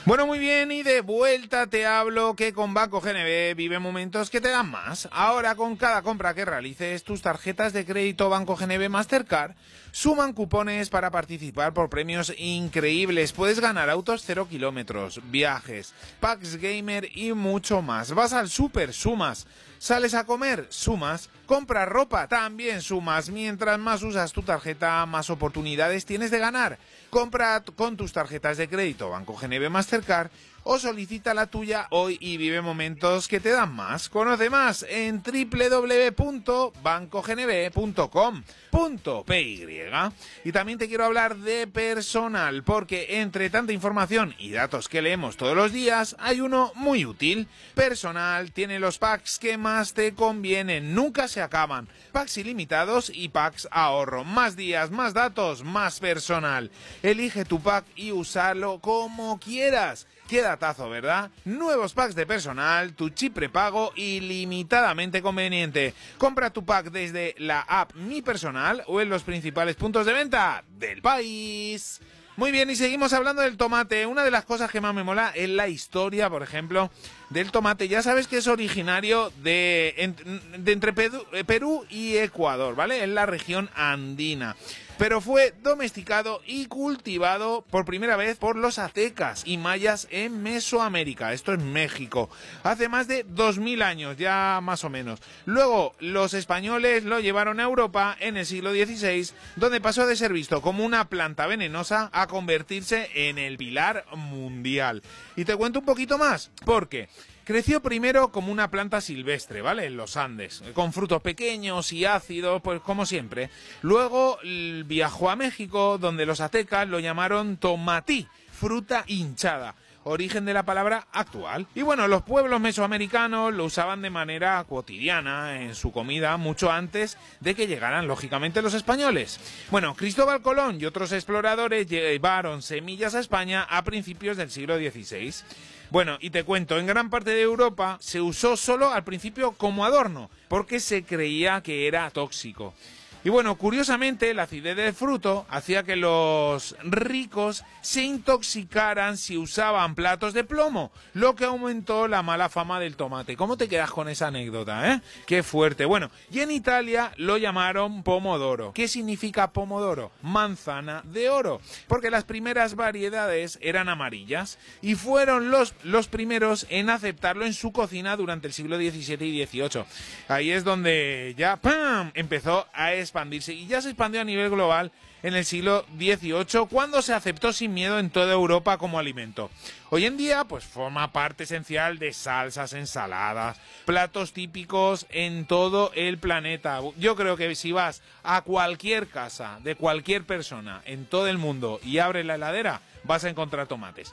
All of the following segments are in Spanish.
Bueno, muy bien, y de vuelta te hablo que con Banco GNB vive momentos que te dan más. Ahora, con cada compra que realices, tus tarjetas de crédito Banco GNB Mastercard suman cupones para participar por premios increíbles. Puedes ganar autos 0 kilómetros, viajes, packs gamer y mucho más. Vas al súper, sumas. Sales a comer, sumas. Compras ropa, también sumas. Mientras más usas tu tarjeta, más oportunidades tienes de ganar. Compra con tus tarjetas de crédito Banco GNB Mastercard o solicita la tuya hoy y vive momentos que te dan más. Conoce más en www.bancognb.com.py. Y también te quiero hablar de Personal, porque entre tanta información y datos que leemos todos los días, hay uno muy útil. Personal tiene los packs que más te convienen, nunca se acaban. Packs ilimitados y packs ahorro. Más días, más datos, más Personal. Elige tu pack y úsalo como quieras. Qué datazo, ¿verdad? Nuevos packs de Personal, tu chip prepago ilimitadamente conveniente. Compra tu pack desde la app Mi Personal o en los principales puntos de venta del país. Muy bien, y seguimos hablando del tomate. Una de las cosas que más me mola es la historia, por ejemplo, del tomate. Ya sabes que es originario de entre Perú y Ecuador, ¿vale? En la región andina. Pero fue domesticado y cultivado por primera vez por los aztecas y mayas en Mesoamérica. Esto es México. Hace más de 2000 años, ya más o menos. Luego, los españoles lo llevaron a Europa en el siglo XVI, donde pasó de ser visto como una planta venenosa a convertirse en el pilar mundial. Y te cuento un poquito más, porque creció primero como una planta silvestre, ¿vale? En los Andes, con frutos pequeños y ácidos, pues como siempre. Luego viajó a México, donde los aztecas lo llamaron tomatí, fruta hinchada, origen de la palabra actual. Y bueno, los pueblos mesoamericanos lo usaban de manera cotidiana en su comida mucho antes de que llegaran, lógicamente, los españoles. Bueno, Cristóbal Colón y otros exploradores llevaron semillas a España a principios del siglo XVI. Bueno, y te cuento, en gran parte de Europa se usó solo al principio como adorno, porque se creía que era tóxico. Y bueno, curiosamente, la acidez del fruto hacía que los ricos se intoxicaran si usaban platos de plomo, lo que aumentó la mala fama del tomate. ¿Cómo te quedas con esa anécdota, eh? Qué fuerte. Bueno, y en Italia lo llamaron pomodoro. ¿Qué significa pomodoro? Manzana de oro. Porque las primeras variedades eran amarillas y fueron los primeros en aceptarlo en su cocina durante el siglo XVII y XVIII. Ahí es donde ya ¡pam!, empezó a expandirse, y ya se expandió a nivel global en el siglo XVIII, cuando se aceptó sin miedo en toda Europa como alimento. Hoy en día, pues forma parte esencial de salsas, ensaladas, platos típicos en todo el planeta. Yo creo que si vas a cualquier casa de cualquier persona en todo el mundo y abres la heladera, vas a encontrar tomates.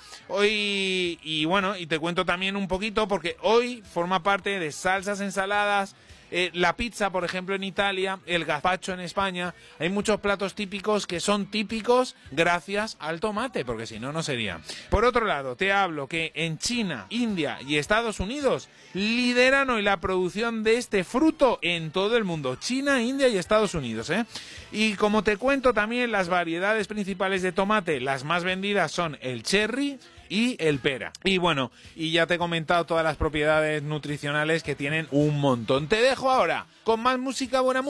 Hoy, y bueno, y te cuento también un poquito, porque hoy forma parte de salsas, ensaladas, la pizza, por ejemplo, en Italia, el gazpacho en España. Hay muchos platos típicos que son típicos gracias al tomate, porque si no, no serían. Por otro lado, te hablo que en China, India y Estados Unidos lideran hoy la producción de este fruto en todo el mundo. China, India y Estados Unidos, ¿eh? Y como te cuento también, las variedades principales de tomate, las más vendidas son el cherry y el pera. Y bueno, y ya te he comentado todas las propiedades nutricionales que tienen un montón. Te dejo ahora con más música, buena música.